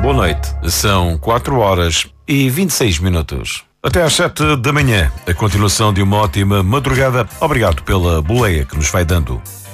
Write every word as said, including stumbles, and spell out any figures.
Boa noite. São quatro horas e vinte e seis minutos. Até às sete da manhã, a continuação de uma ótima madrugada. Obrigado pela boleia que nos vai dando.